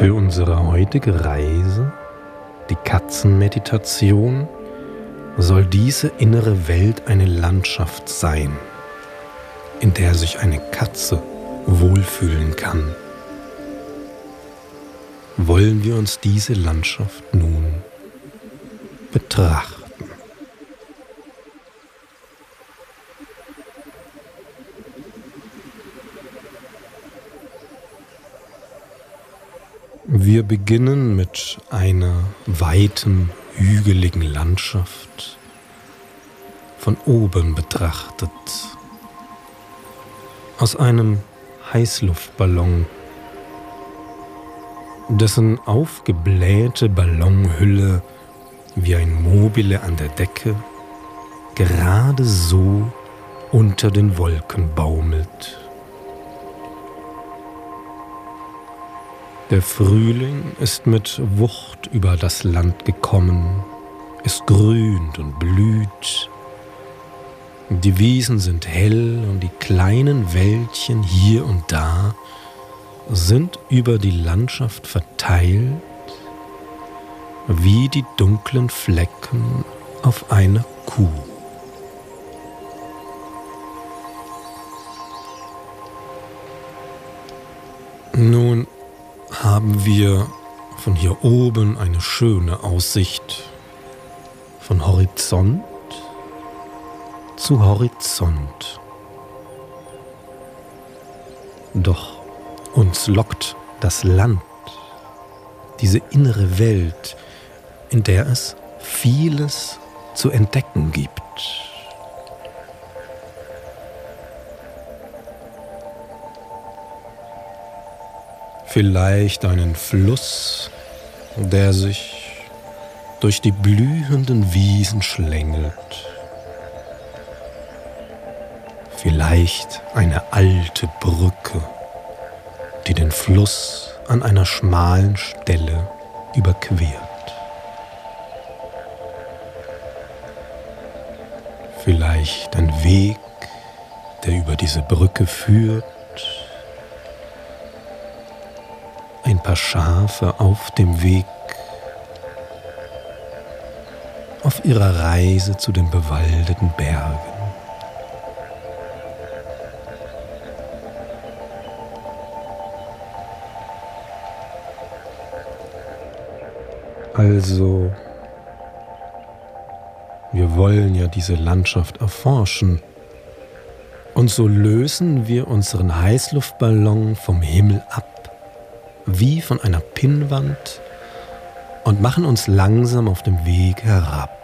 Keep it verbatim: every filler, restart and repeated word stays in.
Für unsere heutige Reise, die Katzenmeditation, soll diese innere Welt eine Landschaft sein, in der sich eine Katze wohlfühlen kann. Wollen wir uns diese Landschaft nun betrachten. Wir beginnen mit einer weiten, hügeligen Landschaft, von oben betrachtet, aus einem Heißluftballon, dessen aufgeblähte Ballonhülle wie ein Mobile an der Decke gerade so unter den Wolken baumelt. Der Frühling ist mit Wucht über das Land gekommen, es grünt und blüht. Die Wiesen sind hell und die kleinen Wäldchen hier und da sind über die Landschaft verteilt, wie die dunklen Flecken auf einer Kuh. Nun haben wir von hier oben eine schöne Aussicht, von Horizont zu Horizont. Doch uns lockt das Land, diese innere Welt, in der es vieles zu entdecken gibt. Vielleicht einen Fluss, der sich durch die blühenden Wiesen schlängelt. Vielleicht eine alte Brücke, die den Fluss an einer schmalen Stelle überquert. Vielleicht ein Weg, der über diese Brücke führt. Ein paar Schafe auf dem Weg, auf ihrer Reise zu den bewaldeten Bergen. Also, wir wollen ja diese Landschaft erforschen. Und so lösen wir unseren Heißluftballon vom Himmel ab, wie von einer Pinnwand, und machen uns langsam auf dem Weg herab.